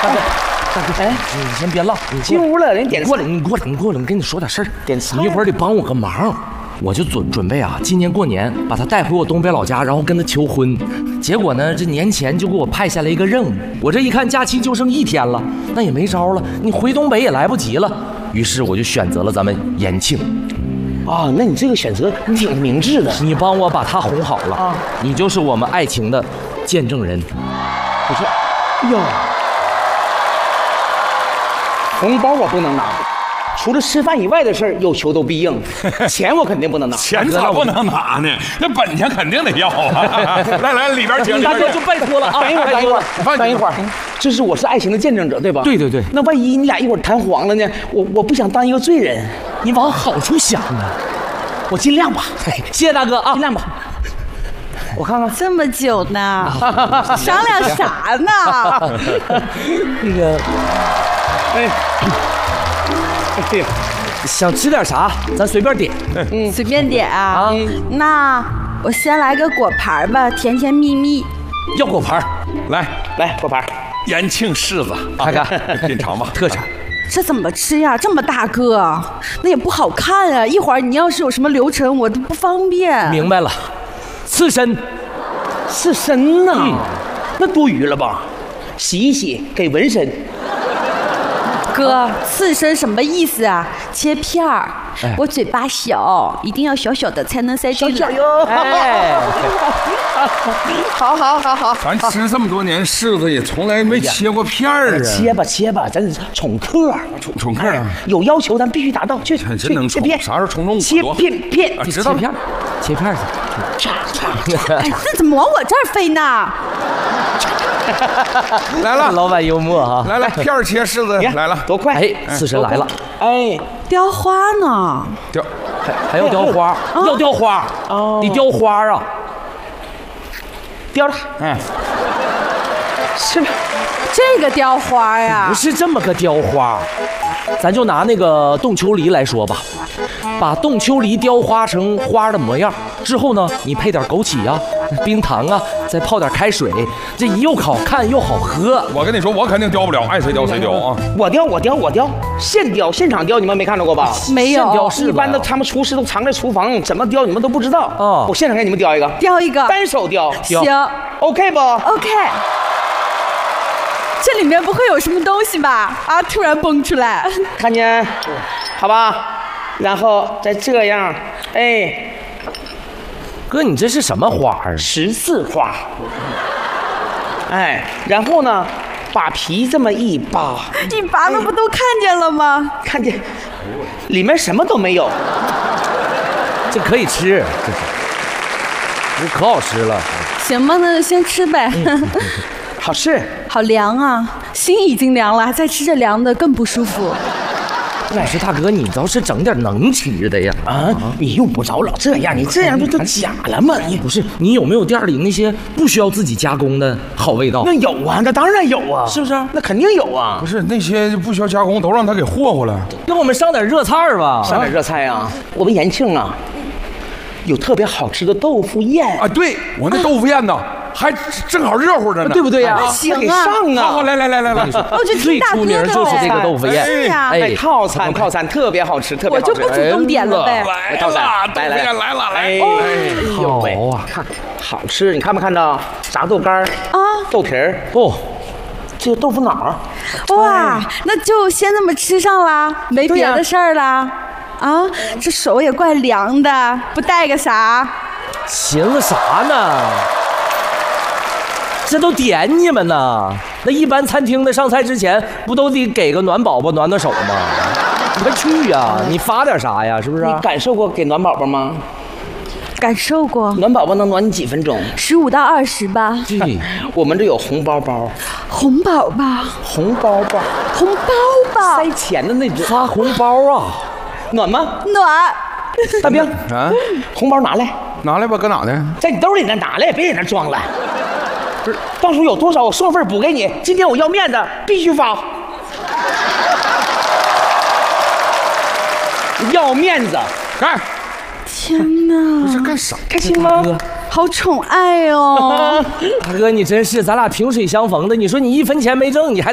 大哥，哎，你先别唠，你进屋了，人点过来，你过来，我跟你说点事儿。 点菜， 你一会儿得帮我个忙。我就准备啊，今年过年把他带回我东北老家，然后跟他求婚。结果呢，这年前就给我派下来一个任务，我这一看假期就剩1天了，那也没招了，你回东北也来不及了。于是我就选择了咱们延庆。 啊，那你这个选择挺明智的。 你帮我把他哄好了啊，你就是我们爱情的见证人。 不是，哟，红包我不能拿。除了吃饭以外的事儿，有求都必应。钱我肯定不能拿， 钱咋不能拿呢？这本钱肯定得要啊！来，里边请。 大哥就拜托了啊！ 等一会儿，这是我是爱情的见证者，对吧？ 对。 那万一你俩一会儿谈黄了呢？我不想当一个罪人。 你往好处想啊！ 我尽量吧。 谢谢大哥啊！ 尽量吧。我看看， 这么久呢，商量啥呢？ 那个，哎呀，想吃点啥，咱随便点。 随便点啊。那我先来个果盘吧，甜甜蜜蜜。 要果盘， 来果盘， 延庆柿子， 看看品尝吧， 特产。 这怎么吃呀？这么大个，那也不好看啊！一会儿你要是有什么流程，我都不方便。 明白了，刺身呐，那多余了吧？洗一洗，给纹身。 哥，刺身什么意思啊？切片儿。我嘴巴小，一定要小小的才能塞进来。 哎， 好。 咱吃这么多年柿子，也从来没切过片儿啊。 切吧，咱宠客。 宠客啊！ 有要求咱必须达到。去， 真能宠。啥时候宠切片， 知道片，切片去。 哎，这怎么往我这儿飞呢？ 来了， 老板幽默哈！ 来，片儿切柿子来了， 多快！ 哎，刺身来了。 哎， 雕花呢？ 还要雕花？要雕花？你雕花啊？ 雕了。是吧？ 这个雕花呀？ 不是这么个雕花，咱就拿那个冻秋梨来说吧，把冻秋梨雕花成花的模样之后呢，你配点枸杞啊、冰糖啊，再泡点开水，这又好看又好喝。 我跟你说，我肯定雕不了，爱谁雕谁雕啊！ 我雕，现场雕，你们没看到过吧？ 没有， 一般的他们厨师都藏在厨房，怎么雕你们都不知道。我现场给你们雕一个，单手雕， 行 ，OK 不 ？OK。这里面不会有什么东西吧？啊，突然蹦出来， 看见，好吧？然后再这样，哎， 哥，你这是什么花啊 ？14花。哎，然后呢，把皮这么一扒， 那不都看见了吗？ 看见，里面什么都没有。 这可以吃，这可好吃了。 行吧，那就先吃呗。 好吃， 好凉啊！心已经凉了，再吃这凉的更不舒服。 我说大哥，你倒是整点能吃的呀！ 你用不着老这样，你这样不就假了吗？你不是，你有没有店里那些不需要自己加工的好味道？ 那有啊，那当然有啊， 是不是？ 那肯定有啊。 不是那些不需要加工，都让他给霍霍了。 那我们上点热菜吧， 上点热菜啊！我们延庆啊，有特别好吃的豆腐宴啊！对，我那豆腐宴呢，还正好热乎着呢， 对不对呀？ 行啊，上啊！ 好，来， 我就最出名就是这个豆腐宴， 是呀， 哎，套餐特别好吃，特别好吃。 我就不主动点了呗。 来了，豆腐宴来了， 哎呦喂，看好吃，你看没看到？炸豆干啊，豆皮儿这个豆腐脑。 哇，那就先这么吃上了，没别的事儿了。啊，这手也怪凉的，不带个啥？ 寻思啥呢？这都点你们呢。那一般餐厅的上菜之前，不都得给个暖宝宝暖手吗？你快去呀！你发点啥呀？是不是？ 你感受过给暖宝宝吗？ 感受过。 暖宝宝能暖你几分钟 ？15到20吧。 对， 我们这有红包包。 红宝宝。 红包包。 红包包。 塞钱的那种。 发红包啊？ 暖吗？ 暖。 大兵啊，红包拿来吧，搁哪呢？ 在你兜里呢，拿来，别在那装了。不是，到时候有多少我双份补给你。今天我要面子，必须发。要面子， 干！ 天哪！ 这干啥？ 开心吗？ 好宠爱哦！ 大哥，你真是，咱俩萍水相逢的。你说你1分钱没挣，你还